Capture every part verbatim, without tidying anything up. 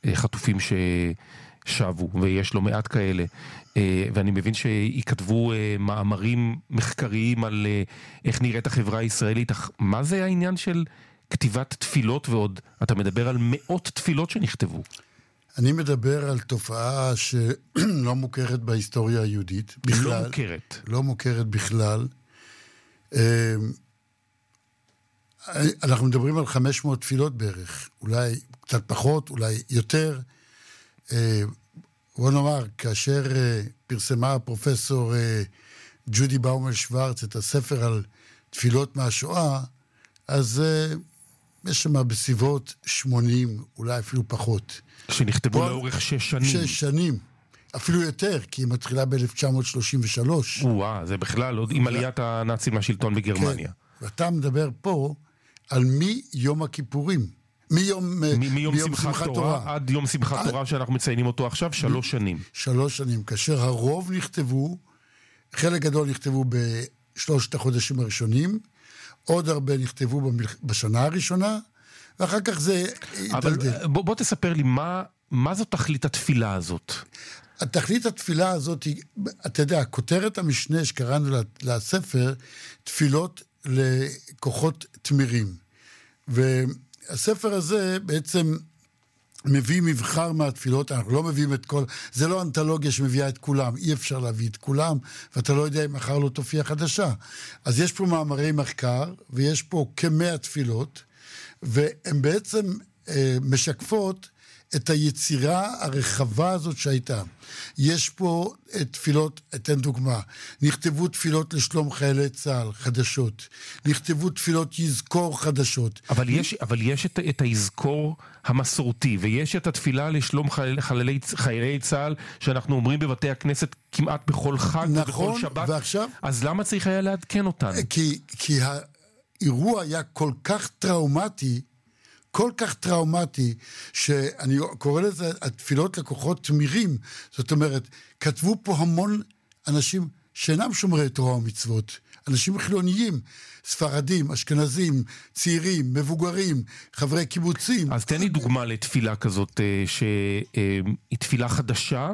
חטופים ששבו, ויש לו מעט כאלה, ואני מבין שייכתבו מאמרים מחקריים על איך נראית החברה הישראלית. מה זה העניין של כתיבת תפילות ועוד? אתה מדבר על מאות תפילות שנכתבו. אני מדבר על תופעה שלא מוכרת בהיסטוריה היהודית בכלל. לא מוכרת. לא מוכרת בכלל. אנחנו מדברים על חמש מאות תפילות בערך, אולי קצת פחות, אולי יותר. בוא נאמר, כאשר פרסמה הפרופסור ג'ודי באומל שוורץ את הספר על תפילות מהשואה, אז יש שם בסביבות שמונים, אולי אפילו פחות. שנכתבו לאורך שש שנים. שש שנים. אפילו יותר, כי היא מתחילה ב-אלף תשע מאות שלושים ושלוש. וואה, זה בכלל עוד עם עליית הנאצים לשלטון בגרמניה. כן, ואתה מדבר פה על מיום הכיפורים. מיום, מיום שמחת תורה עד יום שמחת תורה שאנחנו מציינים אותו עכשיו, שלוש שנים. שלוש שנים, כאשר הרוב נכתבו, חלק גדול נכתבו בשלושת החודשים הראשונים, עוד הרבה נכתבו בשנה הראשונה, ואחר כך זה... אבל בוא, בוא תספר לי, מה, מה זו תכלית התפילה הזאת? התכלית התפילה הזאת היא, אתה יודע, כותרת המשנה שקראנו לספר, תפילות לכוחות תמירים. והספר הזה בעצם מביא מבחר מהתפילות, אנחנו לא מביאים את כל, זה לא אנתולוגיה שמביאה את כולם, אי אפשר להביא את כולם, ואתה לא יודע אם מחר לא תופיע חדשה. אז יש פה מאמרי מחקר, ויש פה כמאה תפילות, והן בעצם אה, משקפות את היצירה הרחבה הזאת שהייתה. יש פה תפילות, אתן דוגמה, נכתבו תפילות לשלום חיילי צה"ל, חדשות. נכתבו תפילות יזכור חדשות. אבל יש, אבל יש את, את היזכור המסורתי, ויש את התפילה לשלום חיילי, חיילי, חיילי צה"ל, שאנחנו אומרים בבתי הכנסת כמעט בכל חג נכון, ובכל שבת. ועכשיו, אז למה צריך היה לעדכן אותן? כי, כי האירוע היה כל כך טראומטי, כל כך טראומטי, שאני קורא לזה התפילות לכוחות תמירים. זאת אומרת, כתבו פה המון אנשים שאינם שומרי תורה ומצוות, אנשים חילוניים, ספרדים, אשכנזים, צעירים, מבוגרים, חברי קיבוצים. אז תן לי דוגמה לתפילה כזאת, שהיא תפילה חדשה,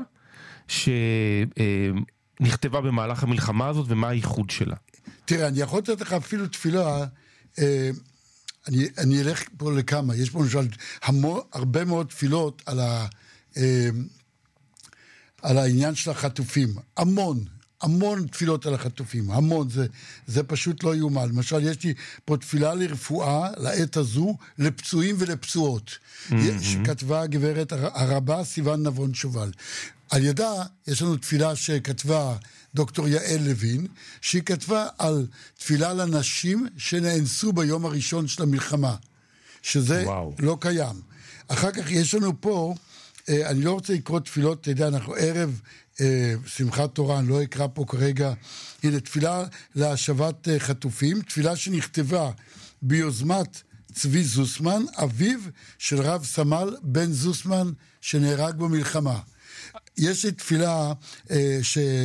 שנכתבה במהלך המלחמה הזאת, ומה הייחוד שלה? תראה, אני יכול לתת לך אפילו תפילה... אני, אני אלך פה לכמה, יש פה למשל המון, הרבה מאוד תפילות על, ה, אה, על העניין של החטופים, המון, המון תפילות על החטופים, המון, זה, זה פשוט לא יאומן. למשל, יש לי פה תפילה לרפואה, לעת הזו, לפצועים ולפצועות, mm-hmm. שכתבה הגברת הרבה סיוון נבון שובל. על ידה יש לנו תפילה שכתבה דוקטור יעל לוין, שהיא כתבה על תפילה לנשים שנאנסו ביום הראשון של המלחמה, שזה וואו. לא קיים. אחר כך יש לנו פה, אני לא רוצה לקרוא תפילות, אתה יודע, אנחנו ערב שמחת תורה, אני לא אקרא פה כרגע, הנה תפילה להשבת חטופים, תפילה שנכתבה ביוזמת צבי זוסמן, אביו של רב סמל בן זוסמן שנהרג במלחמה. יש לי תפילה אה,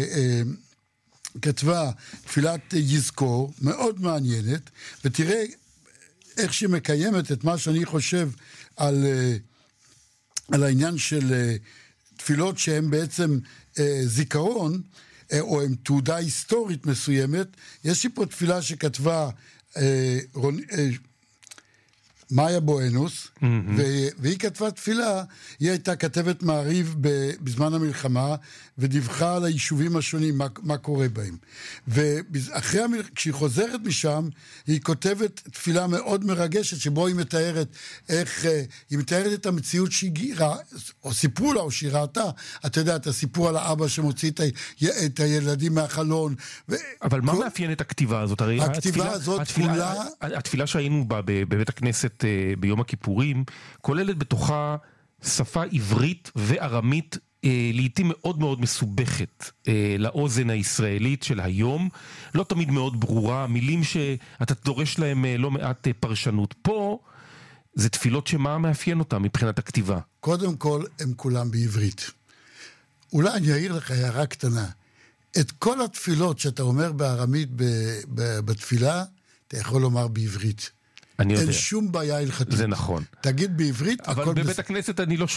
שכתבה, אה, תפילת יזכור, מאוד מעניינת, ותראה איך שהיא מקיימת את מה שאני חושב על, אה, על העניין של אה, תפילות שהן בעצם אה, זיכרון, אה, או הן תעודה היסטורית מסוימת. יש לי פה תפילה שכתבה אה, רונ... אה, מאיה בואנוס, mm-hmm. והיא כתבה תפילה, היא הייתה כתבת מעריב בזמן המלחמה, ודיווחה על היישובים השונים, מה, מה קורה בהם. ואחרי, כשהיא חוזרת משם, היא כותבת תפילה מאוד מרגשת, שבו היא מתארת איך, היא מתארת את המציאות שהיא גירה, או סיפרו לה, או שהיא ראתה, אתה יודע, את הסיפור על האבא שמוציא את, ה, את הילדים מהחלון. ו... אבל מה כל... מאפיין את הכתיבה הזאת? הרי הכתיבה התפילה, הזאת התפילה, כולה... התפילה שהיינו בה בבית הכנסת ביום הכיפורים, כוללת בתוכה שפה עברית וארמית, לעתים מאוד מאוד מסובכת לאוזן הישראלית של היום, לא תמיד מאוד ברורה, מילים שאתה דורש להם לא מעט פרשנות. פה זה תפילות שמה מאפיין אותם מבחינת הכתיבה? קודם כל הם כולם בעברית. אולי אני אעיר לך הערה קטנה. את כל התפילות שאתה אומר בארמית בתפילה, אתה יכול לומר בעברית. אני יודע. אין שום בעיה הלכתית. זה נכון. תגיד בעברית, אבל בבית הכנסת אני לא